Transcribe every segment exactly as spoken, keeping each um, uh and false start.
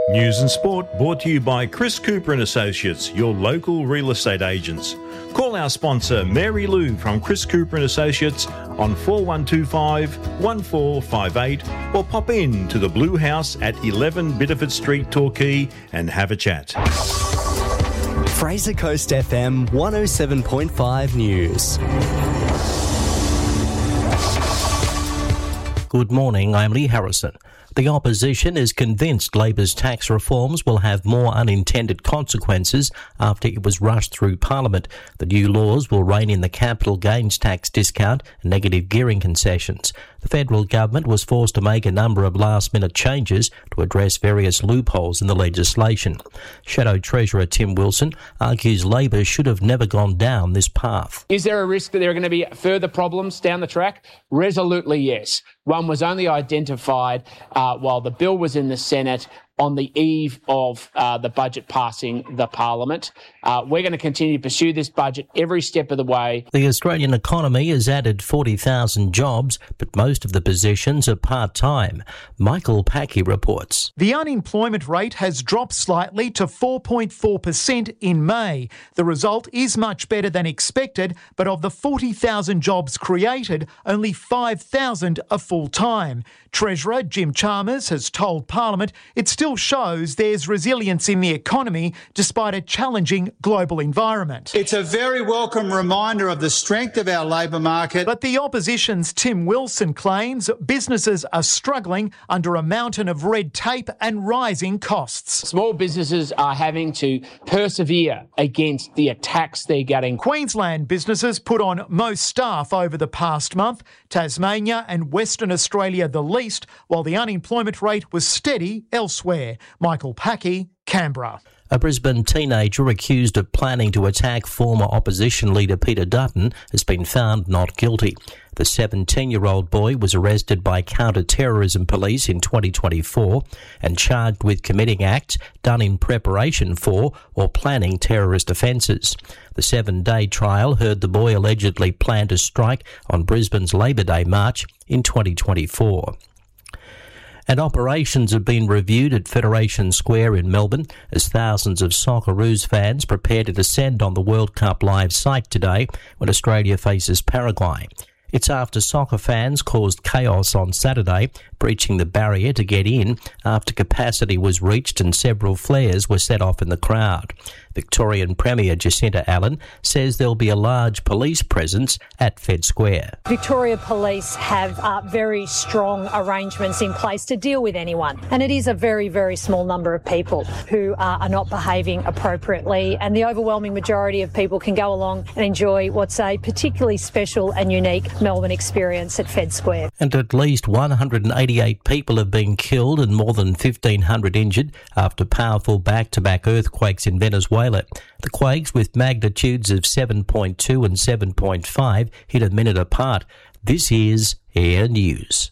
News and sport brought to you by Chris Cooper and Associates, your local real estate agents. Call our sponsor Mary Lou from Chris Cooper and Associates on four one two five, one four five eight or pop in to the Blue House at eleven Bitterford Street, Torquay and have a chat. Fraser Coast F M one oh seven point five News. Good morning, I'm Lee Harrison. The opposition is convinced Labor's tax reforms will have more unintended consequences after it was rushed through Parliament. The new laws will rein in the capital gains tax discount and negative gearing concessions. The federal government was forced to make a number of last-minute changes to address various loopholes in the legislation. Shadow Treasurer Tim Wilson argues Labor should have never gone down this path. Is there a risk that there are going to be further problems down the track? Resolutely yes. One was only identified uh, while the bill was in the Senate on the eve of uh, the budget passing the Parliament. Uh, we're going to continue to pursue this budget every step of the way. The Australian economy has added forty thousand jobs, but most of the positions are part-time. Michael Packey reports. The unemployment rate has dropped slightly to four point four percent in May. The result is much better than expected, but of the forty thousand jobs created, only five thousand are full-time. Treasurer Jim Chalmers has told Parliament it still shows there's resilience in the economy despite a challenging global environment. It's a very welcome reminder of the strength of our labour market. But the opposition's Tim Wilson claims businesses are struggling under a mountain of red tape and rising costs. Small businesses are having to persevere against the attacks they're getting. Queensland businesses put on most staff over the past month, Tasmania and Western Australia the least, while the unemployment rate was steady elsewhere. Michael Packey, Canberra. A Brisbane teenager accused of planning to attack former opposition leader Peter Dutton has been found not guilty. The seventeen-year-old boy was arrested by counter-terrorism police in twenty twenty-four and charged with committing acts done in preparation for or planning terrorist offences. The seven-day trial heard the boy allegedly planned a strike on Brisbane's Labor Day march in twenty twenty-four. And operations have been reviewed at Federation Square in Melbourne as thousands of Socceroos fans prepare to descend on the World Cup live site today when Australia faces Paraguay. It's after soccer fans caused chaos on Saturday, breaching the barrier to get in after capacity was reached and several flares were set off in the crowd. Victorian Premier Jacinta Allen says there'll be a large police presence at Fed Square. Victoria Police have uh, very strong arrangements in place to deal with anyone. And it is a very, very small number of people who uh, are not behaving appropriately. And the overwhelming majority of people can go along and enjoy what's a particularly special and unique Melbourne experience at Fed Square. And at least one hundred eighty-eight people have been killed and more than fifteen hundred injured after powerful back-to-back earthquakes in Venezuela. The quakes, with magnitudes of seven point two and seven point five, hit a minute apart. This is Air News.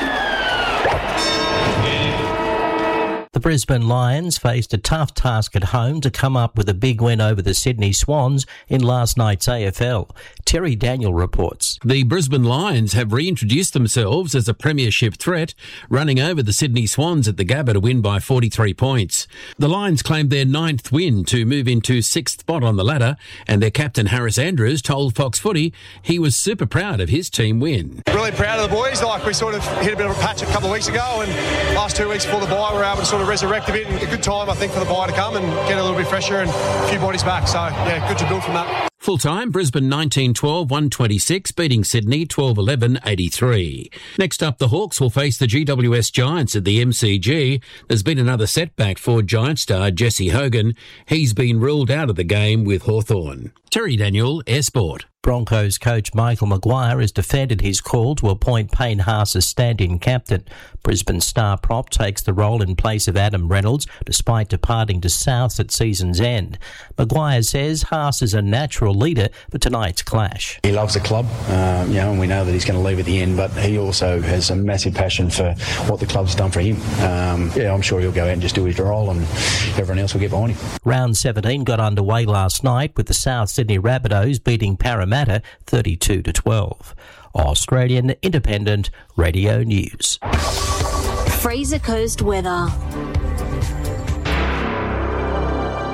The Brisbane Lions faced a tough task at home to come up with a big win over the Sydney Swans in last night's A F L. Terry Daniel reports. The Brisbane Lions have reintroduced themselves as a premiership threat, running over the Sydney Swans at the Gabba to win by forty-three points. The Lions claimed their ninth win to move into sixth spot on the ladder, and their captain Harris Andrews told Fox Footy he was super proud of his team win. Really proud of the boys. Like, we sort of hit a bit of a patch a couple of weeks ago, and last two weeks before the bye we were able to sort of resurrect a bit, and a good time I think for the bye to come and get a little bit fresher and a few bodies back. So yeah, good to build from that. Full-time, Brisbane nineteen twelve, one twenty-six, beating Sydney twelve eleven, eighty-three. Next up, the Hawks will face the G W S Giants at the M C G. There's been another setback for Giant star Jesse Hogan. He's been ruled out of the game with Hawthorn. Terry Daniel, Air Sport. Broncos coach Michael Maguire has defended his call to appoint Payne Haas as stand-in captain. Brisbane star prop takes the role in place of Adam Reynolds, despite departing to South at season's end. Maguire says Haas is a natural leader for tonight's clash. He loves the club, um, you know, and we know that he's going to leave at the end, but he also has a massive passion for what the club's done for him. Um, yeah, I'm sure he'll go out and just do his role, and everyone else will get behind him. Round seventeen got underway last night with the South Sydney Rabbitohs beating Parramatta thirty-two to twelve. Australian Independent Radio News. Fraser Coast weather.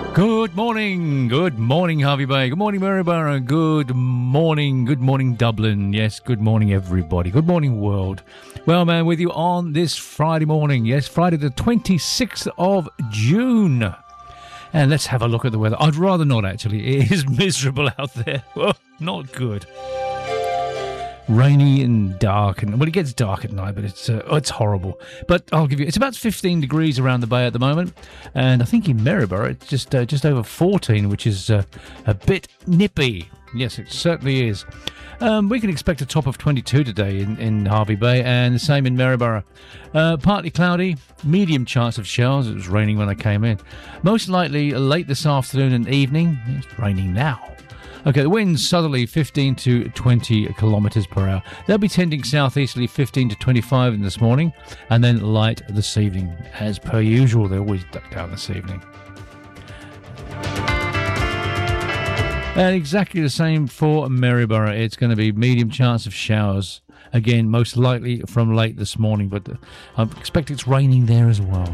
Good morning, good morning Harvey Bay, good morning Maryborough, good morning, good morning Dublin, yes, good morning everybody, good morning world. Well, man, with you on this Friday morning, yes, Friday the twenty-sixth of June. And let's have a look at the weather. I'd rather not, actually. It is miserable out there. Oh, not good. Rainy and dark, and well, it gets dark at night, but it's uh, oh, it's horrible. But I'll give you, it's about fifteen degrees around the bay at the moment, and I think in Maryborough it's just uh, just over fourteen, which is uh, a bit nippy. Yes, it certainly is. Um, we can expect a top of twenty-two today in, in Harvey Bay, and the same in Maryborough. Uh, partly cloudy, medium chance of showers. It was raining when I came in. Most likely late this afternoon and evening. It's raining now. Okay, the winds southerly fifteen to twenty kilometres per hour. They'll be tending southeasterly fifteen to twenty-five in this morning, and then light this evening. As per usual, they always duck down this evening. And exactly the same for Maryborough. It's going to be medium chance of showers. Again, most likely from late this morning, but I expect it's raining there as well.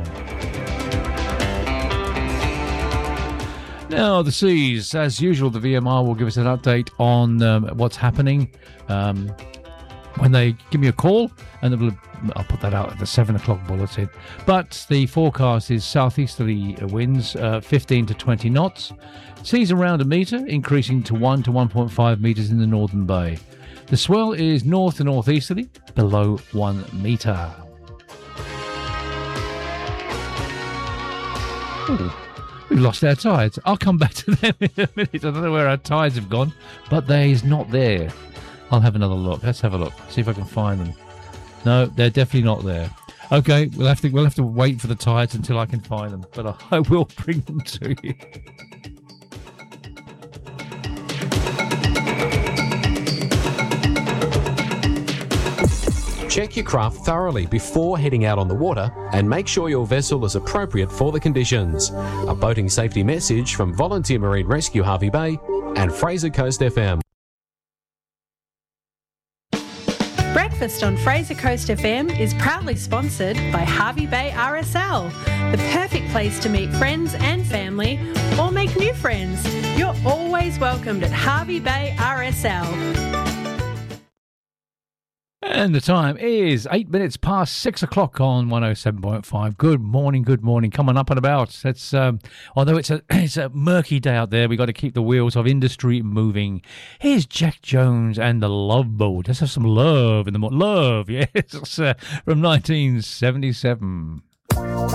Now, the seas, as usual, the V M R will give us an update on um, what's happening um, when they give me a call, and will, I'll put that out at the seven o'clock bulletin. But the forecast is southeasterly winds, uh, fifteen to twenty knots, seas around a metre, increasing to one to one point five metres in the northern bay. The swell is north to northeasterly, below one metre. Ooh. We've lost our tides. I'll come back to them in a minute. I don't know where our tides have gone, but they's not there. I'll have another look. Let's have a look. See if I can find them. No, they're definitely not there. Okay, we'll have to we'll have to wait for the tides until I can find them, but I, I will bring them to you. Check your craft thoroughly before heading out on the water and make sure your vessel is appropriate for the conditions. A boating safety message from Volunteer Marine Rescue Harvey Bay and Fraser Coast F M. Breakfast on Fraser Coast F M is proudly sponsored by Harvey Bay R S L, the perfect place to meet friends and family or make new friends. You're always welcomed at Harvey Bay R S L. And the time is eight minutes past six o'clock on one oh seven point five. Good morning, good morning. Coming up and about. That's um, although it's a it's a murky day out there, we got to keep the wheels of industry moving. Here's Jack Jones and the Love Boat. Let's have some love in the morning. Love, yes, uh, from nineteen seventy-seven.